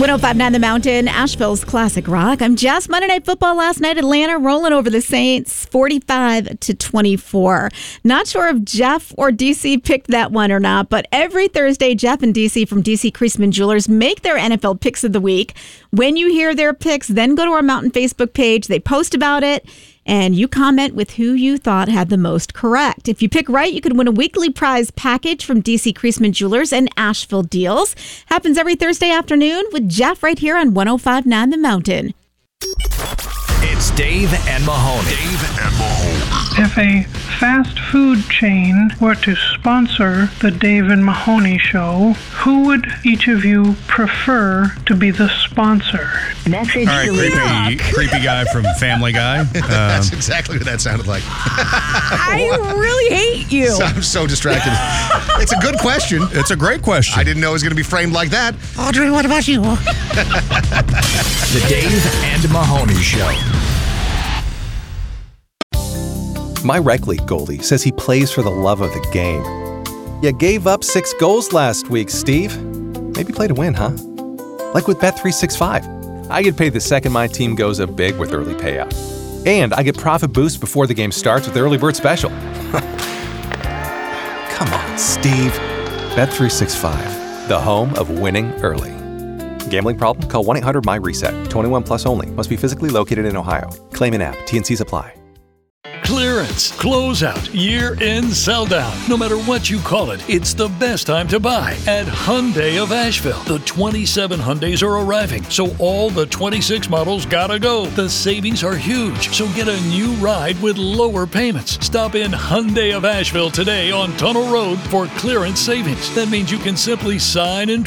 105.9 The Mountain, Asheville's classic rock. I'm Jess. Monday Night Football last night, Atlanta rolling over the Saints 45-24. Not sure if Jeff or DC picked that one or not, but every Thursday, Jeff and DC from DC Creasman Jewelers make their NFL picks of the week. When you hear their picks, then go to our Mountain Facebook page. They post about it, and you comment with who you thought had the most correct. If you pick right, you could win a weekly prize package from DC Creasman Jewelers and Asheville Deals. Happens every Thursday afternoon with Jeff right here on 105.9 The Mountain. It's Dave and Mahoney. If a fast food chain were to sponsor the Dave and Mahoney show, who would each of you prefer to be the sponsor? Message All right, creepy guy from Family Guy. That's exactly what that sounded like. I really hate you. I'm so distracted. It's a good question. It's a great question. I didn't know it was going to be framed like that. Audrey, what about you? The Dave and Mahoney Show. My rec league goalie says he plays for the love of the game. You gave up 6 goals last week, Steve. Maybe play to win, huh? Like with Bet365. I get paid the second my team goes up big with early payout. And I get profit boost before the game starts with Early Bird Special. Come on, Steve. Bet365, the home of winning early. Gambling problem? Call 1-800-MY-RESET. 21 plus only. Must be physically located in Ohio. Claim in app. T&Cs apply. Clearance, closeout, year-end sell-down. No matter what you call it, it's the best time to buy at Hyundai of Asheville. The 27 Hyundais are arriving, so all the 26 models gotta go. The savings are huge, so get a new ride with lower payments. Stop in Hyundai of Asheville today on Tunnel Road for clearance savings. That means you can simply sign and